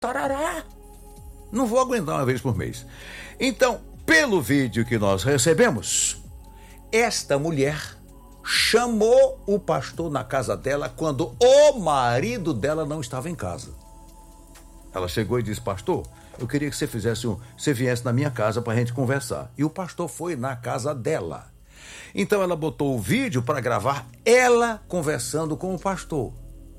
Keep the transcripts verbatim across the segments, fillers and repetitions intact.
Tarará! Não vou aguentar uma vez por mês. Então, pelo vídeo que nós recebemos, esta mulher chamou o pastor na casa dela quando o marido dela não estava em casa. Ela chegou e disse: pastor, eu queria que você fizesse um, você viesse na minha casa para a gente conversar. E o pastor foi na casa dela. Então ela botou o vídeo para gravar ela conversando com o pastor.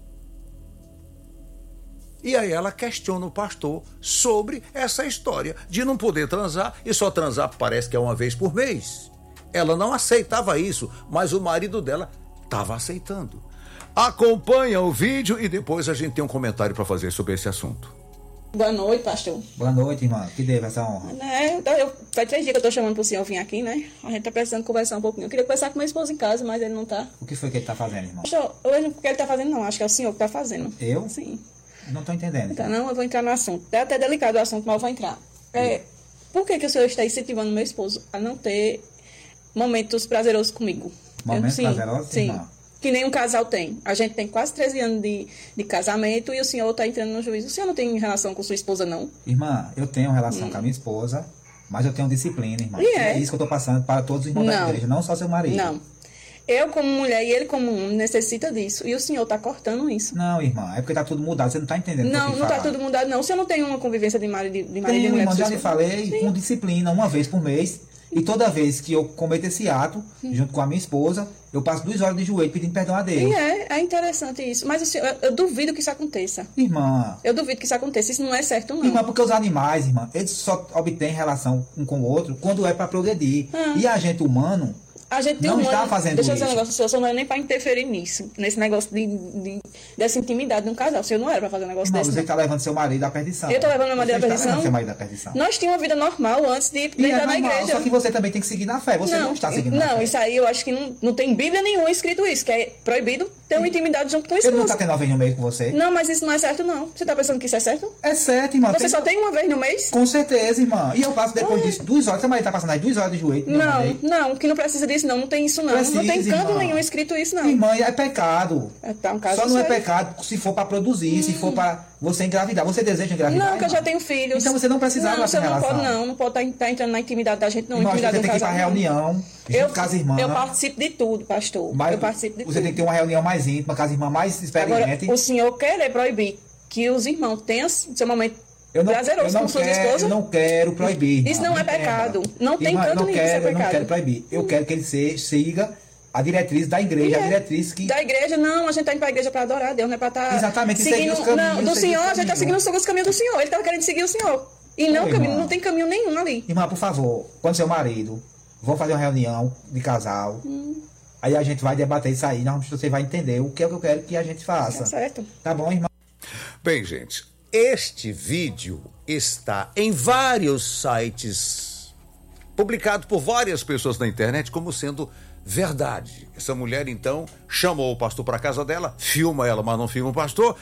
E aí ela questiona o pastor sobre essa história de não poder transar e só transar parece que é uma vez por mês. Ela não aceitava isso, mas o marido dela estava aceitando. Acompanha o vídeo e depois a gente tem um comentário para fazer sobre esse assunto. Boa noite, pastor. Boa noite, irmã. Que deva essa honra? É, eu, eu, faz três dias que eu tô chamando pro senhor vir aqui, né? A gente tá precisando conversar um pouquinho. Eu queria conversar com meu esposo em casa, mas ele não tá. O que foi que ele tá fazendo, irmão? Pastor, eu não sei o que ele tá fazendo, não. Acho que é o senhor que tá fazendo. Eu? Sim. Eu não tô entendendo. Então, não, eu vou entrar no assunto. É até delicado o assunto, mas eu vou entrar. É, por que que o senhor está incentivando meu esposo a não ter momentos prazerosos comigo? Momentos eu, sim, prazerosos, sim. irmã? Que nem um casal tem. A gente tem quase treze anos de, de casamento e o senhor está entrando no juízo. O senhor não tem relação com sua esposa, não? Irmã, eu tenho relação hum. com a minha esposa, mas eu tenho disciplina, irmã. E é? é isso que eu estou passando para todos os irmãos não. da igreja, não só seu marido. Não. Eu, como mulher, e ele, como homem, necessita disso. E o senhor está cortando isso. Não, irmã, é porque está tudo mudado. Você não está entendendo. Não, não está tudo mudado, não. O senhor não tem uma convivência de marido, de marido Tenho, e mulher? Irmã, já lhe esposa? falei, Sim. com disciplina, uma vez por mês. E toda vez que eu cometo esse ato, junto com a minha esposa, eu passo duas horas de joelho pedindo perdão a Deus. E é, é interessante isso. Mas o senhor, eu, eu duvido que isso aconteça. Irmã. Eu duvido que isso aconteça. Isso não é certo, não. Irmã, porque os animais, irmã, eles só obtêm relação um com o outro quando é para progredir. Ah. E a gente humano A gente não tem um está ano, fazendo deixa eu isso. dizer um negócio, o senhor, o senhor não é nem para interferir nisso, nesse negócio de, de, dessa intimidade de um casal. O senhor não era para fazer um negócio Irmã, desse. você está levando seu marido à perdição. Eu estou levando meu marido à Você está perdição? levando seu marido à perdição. Nós tínhamos uma vida normal antes de, de E entrar é na normal, igreja. só que você também tem que seguir na fé. Você não, está seguindo na Não, fé. isso aí eu acho que não, não tem Bíblia nenhuma escrito isso, que é proibido ter uma intimidade junto com isso. Ele não está tendo uma vez no mês com você? Não, mas isso não é certo, não. Você está pensando que isso é certo? É certo, irmã. Você tem... só tem uma vez no mês? Com certeza, irmã. E eu passo depois Ah. disso duas horas. Seu marido está passando as duas horas de joelho. Não, não, que não precisa disso, não. Não tem isso, não. Precisa, não tem canto irmã. nenhum escrito isso, não. Irmã, é pecado. É, tá um caso Só não é sério. pecado se for para produzir, hum. se for para você engravidar. Você deseja engravidar? Não, que eu irmã? já tenho filhos. Então você não precisava Não, dessa você não relação. pode, não. Não pode estar tá, tá entrando na intimidade da gente, não. Irmã, Intimidade você de um tem que ir para casal, não. reunião, Eu, junto com as irmãs. eu participo de tudo, pastor. Mas eu participo de você tudo. tem que ter uma reunião mais íntima, com as irmãs mais experientes. Agora, o senhor querer proibir que os irmãos tenham seu momento Eu não, prazeroso eu não com suas quero, esposas? Eu não quero proibir. Irmã, Isso não é entenda. pecado. Não tem Irmã, canto não nenhum quero, que isso é Eu não pecado. quero proibir. Eu quero que ele se, siga a diretriz da igreja, É. a diretriz que... Da igreja, não, a gente tá indo pra igreja pra adorar a Deus, não é pra estar Exatamente, seguir seguindo... os caminhos, não, do seguir senhor, os a gente tá caminhos. seguindo os caminhos do senhor. Ele tá querendo seguir o senhor. E não, Oi, caminho, irmã. não tem caminho nenhum ali. Irmã, por favor, quando seu marido, vamos fazer uma reunião de casal, Hum. aí a gente vai debater isso aí, nós, você vai entender o que é que eu quero que a gente faça. Tá certo. Tá bom, irmã? Bem, gente, este vídeo está em vários sites, publicado por várias pessoas na internet como sendo verdade. Essa mulher, então, chamou o pastor para casa dela, filma ela, mas não filma o pastor,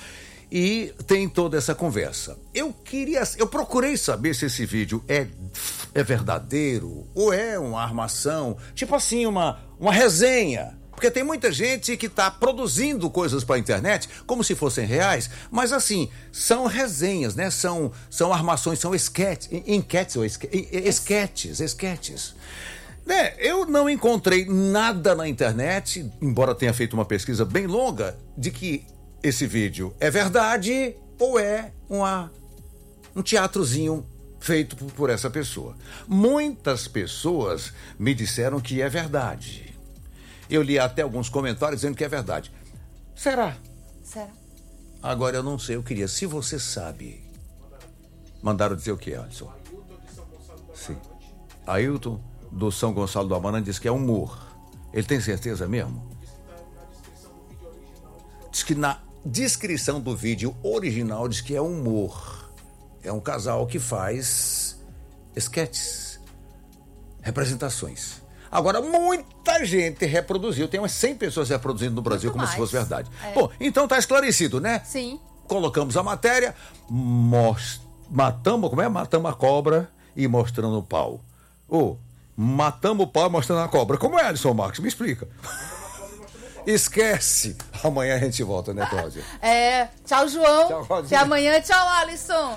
e tem toda essa conversa. Eu queria, eu procurei saber se esse vídeo é, é verdadeiro ou é uma armação, tipo assim, uma, uma resenha. Porque tem muita gente que está produzindo coisas para a internet como se fossem reais, mas assim, são resenhas, né? São, são armações, são esquetes, enquetes, ou esque, esquetes, esquetes. Né? Eu não encontrei nada na internet, embora tenha feito uma pesquisa bem longa, de que esse vídeo é verdade ou é uma, um teatrozinho feito por, por essa pessoa. Muitas pessoas me disseram que é verdade. Eu li até alguns comentários dizendo que é verdade. Será? Será? Agora eu não sei, eu queria, se você sabe. Mandaram dizer o que, Alisson? Sim. Ailton, do São Gonçalo do Amarante, diz que é humor. Ele tem certeza mesmo? Diz que na descrição do vídeo original diz que é humor. É um casal que faz esquetes, representações. Agora, muita gente reproduziu, tem umas cem pessoas reproduzindo no Brasil Muito como mais. se fosse verdade. É. Bom, então tá esclarecido, né? Sim. Colocamos a matéria, most... matamos, como é? Matamos a cobra e mostrando o pau. Ô, matamos o pau e mostrando a cobra. Como é, Alisson Marques? Me explica. Esquece. Amanhã a gente volta, né, Cláudia? É, tchau, João. Tchau, Claudinha. Até amanhã. Tchau, Alisson.